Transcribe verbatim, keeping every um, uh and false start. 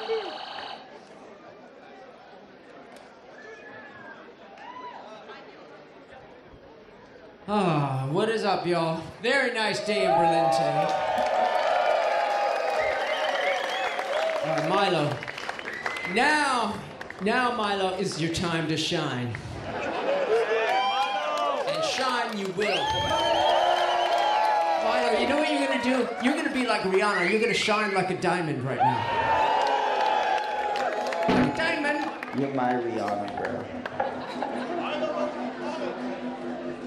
Ah, oh, what is up, y'all? Very nice day in Berlin today. All right, Milo. Now, now, Milo, is your time to shine. And shine you will. Milo, you know what you're gonna do? You're gonna be like Rihanna. You're gonna shine like a diamond right now. Like a diamond. You're my Rihanna, girl.